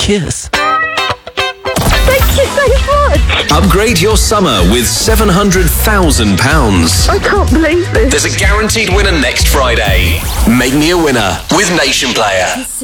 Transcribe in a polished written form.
Cheers. Thank you so much. Upgrade your summer with £700,000. I can't believe this. There's a guaranteed winner next Friday. Make me a winner with Nation Player.